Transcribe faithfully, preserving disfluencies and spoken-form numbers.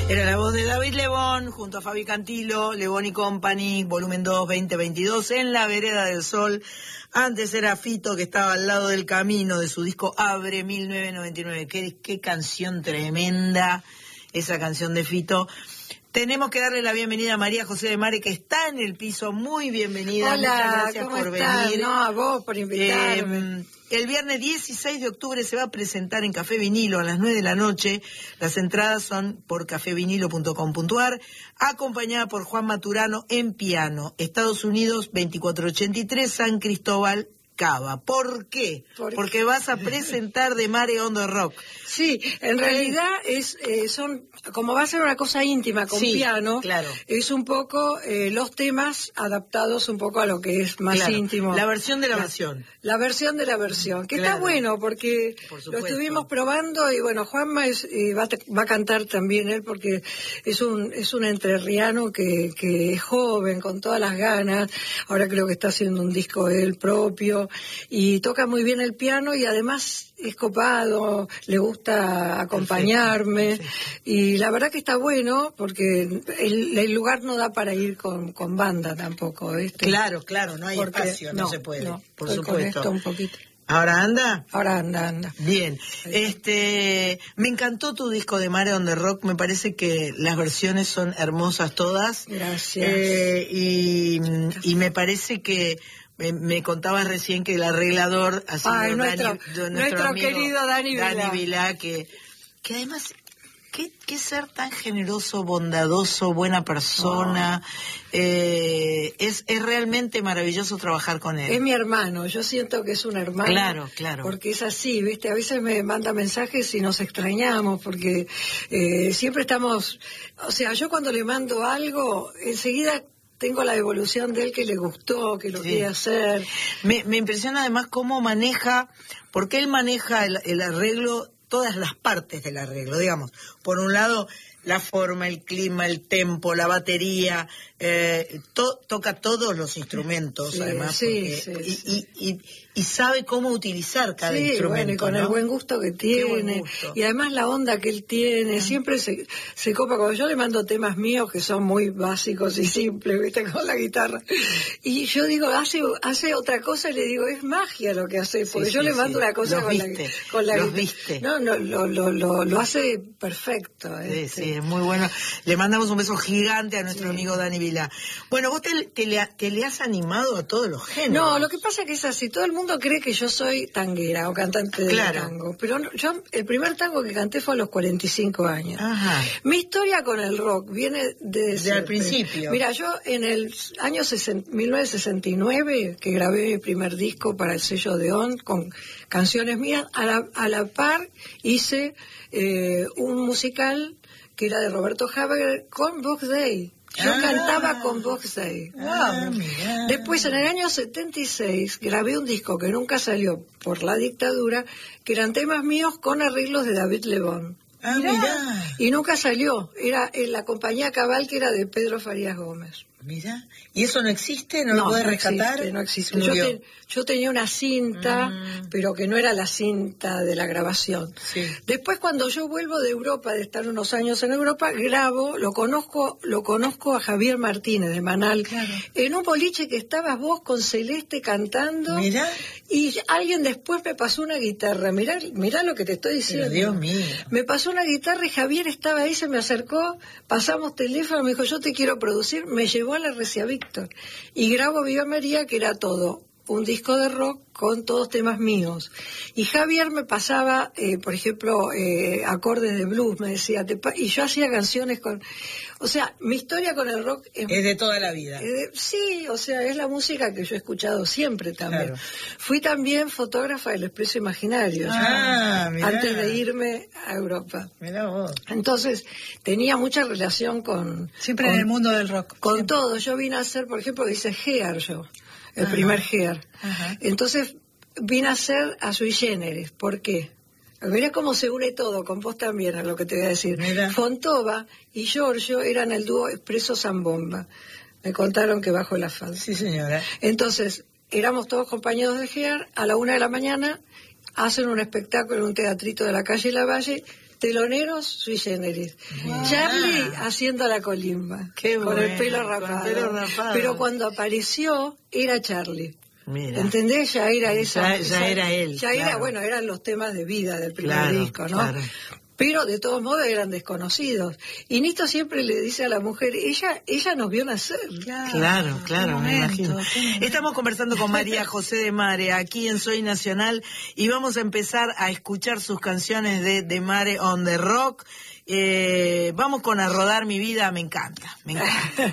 Era la voz de David Lebón junto a Fabi Cantilo, Lebón y Company, volumen dos, veinte veintidós, en la vereda del sol. Antes era Fito, que estaba al lado del camino, de su disco Abre, mil novecientos noventa y nueve. Qué, qué canción tremenda esa canción de Fito. Tenemos que darle la bienvenida a María José de Mare, que está en el piso. Muy bienvenida. Hola, muchas gracias ¿cómo por estás? venir. No, a vos por invitarme. Eh, el viernes dieciséis de octubre se va a presentar en Café Vinilo a las nueve de la noche. Las entradas son por café vinilo punto com punto a r, acompañada por Juan Maturano en piano. Estados Unidos, veinticuatro ochenta y tres, San Cristóbal, Cava. ¿Por qué? ¿Por Porque qué? Vas a presentar de Mare on the Rock. Sí, en realidad es eh, son como va a ser una cosa íntima con sí, piano, claro. Es un poco eh, los temas adaptados un poco a lo que es más claro, íntimo. La versión de la, la versión. La versión de la versión, que claro, está bueno porque lo estuvimos probando y bueno, Juanma es, eh, va, a, va a cantar también él porque es un es un entrerriano que, que es joven, con todas las ganas. Ahora creo que está haciendo un disco él propio y toca muy bien el piano y además es copado, le gusta acompañarme. Perfecto, perfecto. Y la verdad que está bueno porque el, el lugar no da para ir con, con banda tampoco, ¿viste? Claro, claro, no hay porque, espacio, no, no se puede, no, por supuesto. Con esto un poquito. ¿Ahora anda? Ahora anda, anda. Bien. Este, me encantó tu disco de Mare on the Rock, me parece que las versiones son hermosas todas. Gracias. Eh, y, y me parece que me, me contabas recién que el arreglador ha sido Ay, nuestro, Dani, nuestro, nuestro amigo querido Dani Vilá. Dani Vilá, que, que además... ¿Qué, qué ser tan generoso, bondadoso, buena persona? Oh. Eh, es, es realmente maravilloso trabajar con él. Es mi hermano, yo siento que es un hermano. Claro, claro. Porque es así, ¿viste? A veces me manda mensajes y nos extrañamos porque eh, siempre estamos... O sea, yo cuando le mando algo, enseguida... tengo la devolución de él que le gustó, que lo sí. quiere hacer. Me, me impresiona además cómo maneja, porque él maneja el, el arreglo, todas las partes del arreglo, digamos. Por un lado, la forma, el clima, el tempo, la batería, eh, to, toca todos los instrumentos, sí, además. Sí, porque, sí, y, sí. Y, y, y sabe cómo utilizar cada sí, instrumento. Bueno, y con ¿no? el buen gusto que tiene, gusto. Y además la onda que él tiene, siempre se, se copa. Cuando yo le mando temas míos que son muy básicos y simples, ¿viste? Con la guitarra, y yo digo, hace hace otra cosa, y le digo, es magia lo que hace, porque sí, yo sí, le mando sí. una cosa los con viste, la, con la los guitarra. Viste. No, no, lo, lo, lo, lo hace perfecto. Sí, este. sí, es muy bueno. Le mandamos un beso gigante a nuestro sí. amigo Dani Vilá. Bueno, vos te, te, le, te le has animado a todos los géneros. No, lo que pasa es que es así, todo el mundo cree que yo soy tanguera o cantante de claro. tango, pero no, yo el primer tango que canté fue a los cuarenta y cinco años. Ajá. Mi historia con el rock viene desde el principio. Mira, yo en el año mil novecientos sesenta y nueve, que grabé mi primer disco para el sello Odeón con canciones mías, a la, a la par hice eh, un musical que era de Roberto Haber con Box Day. Yo ah, cantaba con Box Day. Ah, Después, en el año setenta y seis, grabé un disco que nunca salió por la dictadura, que eran temas míos con arreglos de David Lebón. Ah, mirá. Mirá. Y nunca salió. Era en la compañía Cabal, que era de Pedro Farías Gómez. Mira, ¿y eso no existe? ¿No, no lo puedes no rescatar? Existe, no existe. Yo, te, yo tenía una cinta, mm. pero que no era la cinta de la grabación. Sí. Después, cuando yo vuelvo de Europa, de estar unos años en Europa, grabo, lo conozco, lo conozco a Javier Martínez de Manal, claro. en un boliche que estabas vos con Celeste cantando. Mirá. Y alguien después me pasó una guitarra. Mirá, mirá lo que te estoy diciendo. Pero Dios mío. Me pasó una guitarra y Javier estaba ahí, se me acercó, pasamos teléfono, me dijo, yo te quiero producir, me llevó a la Recia Víctor y grabo Viva María, que era todo un disco de rock con todos temas míos. Y Javier me pasaba, eh, por ejemplo, eh, acordes de blues, me decía, te pa y yo hacía canciones con... O sea, mi historia con el rock... Es, es de toda la vida. Es de, sí, o sea, es la música que yo he escuchado siempre también. Claro. Fui también fotógrafa del Expreso Imaginario, ah, ya, antes de irme a Europa. Mirá vos. Entonces, tenía mucha relación con... Siempre con, en el mundo del rock. Con siempre. todo. Yo vine a hacer, por ejemplo, dice Gear yo. El Ajá. primer Gear. Ajá. Entonces vine a hacer a Sui Generis. ¿Por qué? Mirá cómo se une todo, con vos también, a lo que te voy a decir. Mirá. Fontova y Giorgio eran el dúo Expreso Zambomba. Me contaron que bajo la falda. Sí, señora. Entonces, éramos todos compañeros de Gear, a la una de la mañana hacen un espectáculo en un teatrito de la calle Lavalle, teloneros sui generis. Wow. Charlie haciendo la colimba, Qué con bueno, el pelo rapado. Con el pelo rapado. Pero cuando apareció, era Charlie. Mira. ¿Entendés? Ya era esa. Ya, ya esa, era él. Ya claro. era, bueno, eran los temas de vida del primer claro, disco, ¿no? Claro. Pero de todos modos eran desconocidos. Y Nito siempre le dice a la mujer, ella ella nos vio nacer. Claro, claro, claro me imagino. Estamos conversando con María José de Mare, aquí en Soy Nacional, y vamos a empezar a escuchar sus canciones de De Mare on the Rock. Eh, vamos con A Rodar Mi Vida, me encanta, me encanta.